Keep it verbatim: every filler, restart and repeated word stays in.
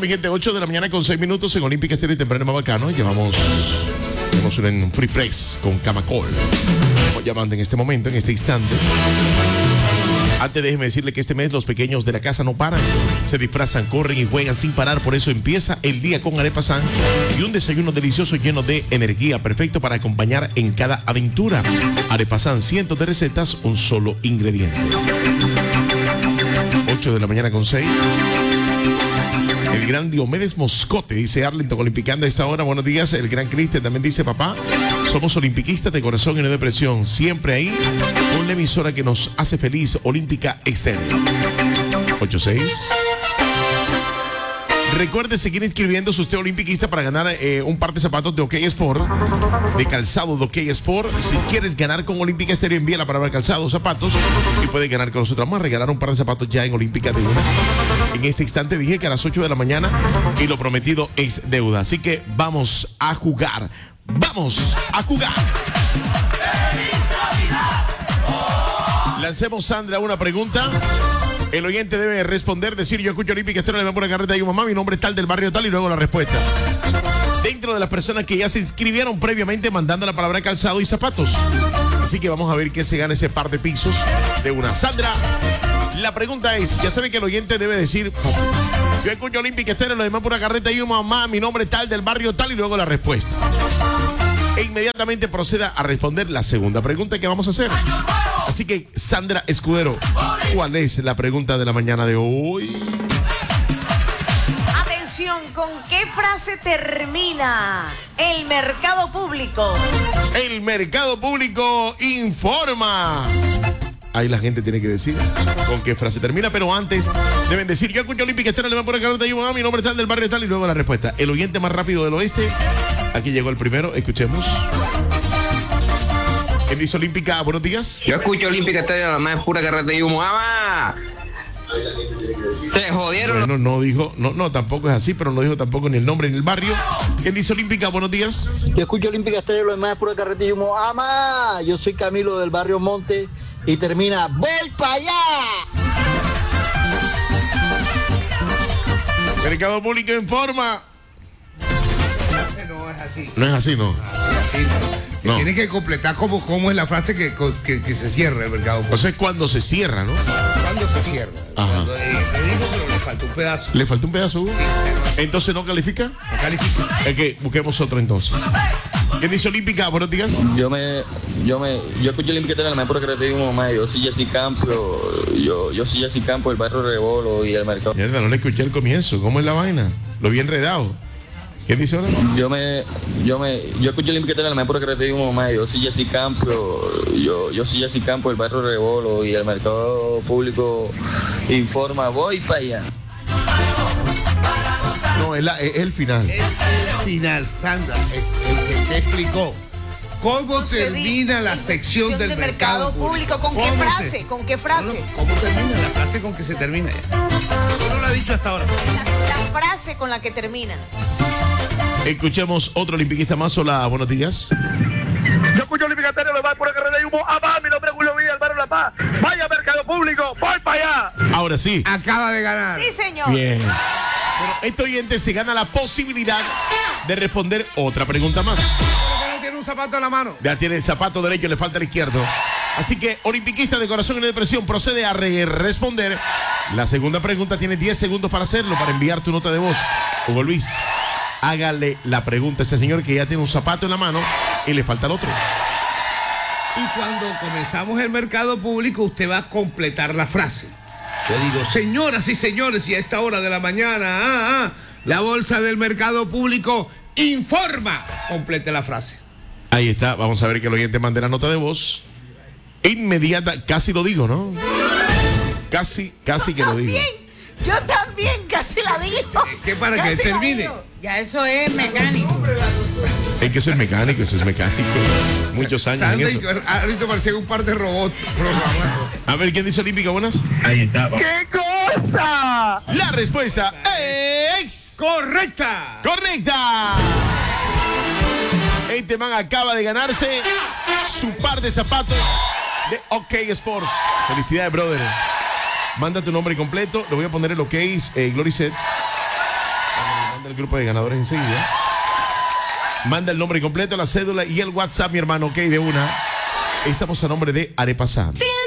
mi gente, ocho de la mañana con seis minutos en Olímpica Estéreo y Temprano Mabacano. Llevamos, llevamos un free press con Camacol. Estamos llamando en este momento, en este instante. Antes déjeme decirle que este mes los pequeños de la casa no paran. Se disfrazan, corren y juegan sin parar. Por eso empieza el día con Arepa San y un desayuno delicioso lleno de energía, perfecto para acompañar en cada aventura. Arepa San, cientos de recetas, un solo ingrediente. ocho de la mañana con seis. El gran Diomedes Moscote, dice Arlington, olimpicando a esta hora. Buenos días. El gran Cristian también dice: papá, somos olimpiquistas de corazón y no de presión. Siempre ahí con la emisora que nos hace feliz, Olímpica Estéreo. ocho seis. Recuerde seguir inscribiéndose usted olimpiquista para ganar eh, un par de zapatos de OK Sport, de calzado de OK Sport. Si quieres ganar con Olímpica Estéreo, envía la palabra calzado, zapatos, y puedes ganar con nosotros. Vamos a regalar un par de zapatos ya en Olímpica de una. En este instante dije que a las ocho de la mañana y lo prometido es deuda. Así que vamos a jugar. ¡Vamos a jugar! Lancemos, Sandra, una pregunta. El oyente debe responder, decir: yo escucho Olímpica Estéreo, le van por la carreta y mamá, mi nombre es tal, del barrio tal, y luego la respuesta. Dentro de las personas que ya se inscribieron previamente mandando la palabra calzado y zapatos. Así que vamos a ver qué se gana ese par de pisos de una. Sandra, la pregunta es, ya sabe que el oyente debe decir fácil: yo escucho Olímpica Estéreo, le van por la carreta y mamá, mi nombre es tal, del barrio tal, y luego la respuesta. E inmediatamente proceda a responder la segunda pregunta que vamos a hacer. Así que, Sandra Escudero, ¿cuál es la pregunta de la mañana de hoy? Atención, ¿con qué frase termina el mercado público? El mercado público informa. Ahí la gente tiene que decir con qué frase termina, pero antes deben decir: yo escucho Olímpica Estéreo, le van por el calor de Ayuba, mi nombre es tal, del barrio tal, y luego la respuesta. El oyente más rápido del oeste, aquí llegó el primero, escuchemos. ¿Quién dice Olímpica? Buenos días. Yo escucho Olímpica Estéreo, nada más es pura carreta y humo. ¡Ama! Se jodieron. Bueno, no dijo, no, no, tampoco es así, pero no dijo tampoco ni el nombre ni el barrio. ¿Quién dice Olímpica? Buenos días. Yo escucho Olímpica Estéreo, lo demás es pura carreta y humo. ¡Ama! Yo soy Camilo del barrio Monte y termina: ¡voy para allá! Mercado público informa. No es así. No es así, no. Así, así no. No. Tienes que completar cómo, cómo es la frase que, que, que se cierra el mercado público. Entonces, cuando se cierra, ¿no? ¿Cuándo se cierra? Ajá. Cuando, eh, te digo, pero le falta un pedazo. ¿Le falta un pedazo? Sí, Entonces, ¿no califica? no califica. Es que busquemos otro entonces. ¿Quién dice Olímpica? Buenos días. Yo me, yo me, yo escucho Olímpica Estéreo, me puro creativo, mamá. Yo soy Jessy Campo, yo, yo soy Jessy Campo, el barrio Rebolo y el mercado. Mierda, no le escuché el comienzo. ¿Cómo es la vaina? Lo vi enredado. ¿Quién dice ahora? Yo me, yo me, yo escucho Olímpica Estéreo, me puro creativo, mamá. Yo soy Jessy Campo, yo, yo soy Jessy Campo, el barrio Rebolo y el mercado público informa. Voy para allá. No, es, la, es el final. Es el final, Sandra, el, el que te explicó cómo termina la sección del, del mercado, mercado público. ¿Con qué ¿Cómo frase? se- ¿Con qué No, frase? no, ¿Cómo termina la frase con que se termina? Yo no lo he dicho hasta ahora. La, la frase con la que termina. Escuchemos otro olimpiquista más. Hola, buenos días. Yo escucho Olímpica Estéreo, le va por la carrera de humo. ¡Amá! Mi nombre es Julio Villa, el barrio La Paz. ¡Vaya mercado público! ¡Voy para allá! Ahora sí. Acaba de ganar. Sí, señor. Bien. Bueno, este oyente se gana la posibilidad de responder otra pregunta más. Pero no tiene un zapato en la mano. Ya tiene el zapato derecho, le falta el izquierdo. Así que, olimpiquista de corazón y de depresión, procede a re responder. La segunda pregunta tiene diez segundos para hacerlo, para enviar tu nota de voz. Hugo Luis, hágale la pregunta a ese señor que ya tiene un zapato en la mano y le falta el otro. Y cuando comenzamos el mercado público, usted va a completar la frase. Yo digo: señoras y señores, y a esta hora de la mañana, ah, ah, la bolsa del mercado público informa. Complete la frase. Ahí está, vamos a ver que el oyente mande la nota de voz. Inmediata, casi lo digo, ¿no? Casi, casi que lo digo. Yo también casi la digo. ¿Qué para Casi que la termine? digo. Ya eso es mecánico. Es que eso es mecánico, eso es mecánico. Muchos años en Sandra eso. y ahorita parecía un par de robots programados. A ver, ¿quién dice Olímpica? Buenas. ¡Qué cosa! La respuesta es ¡Correcta! correcta. Este man acaba de ganarse su par de zapatos de OK Sports. Felicidades, brother. Manda tu nombre completo. Le voy a poner el OK, eh, Glory Set. Manda el grupo de ganadores enseguida. Manda el nombre completo, la cédula y el WhatsApp, mi hermano, ok, de una. Estamos a nombre de Arepa San.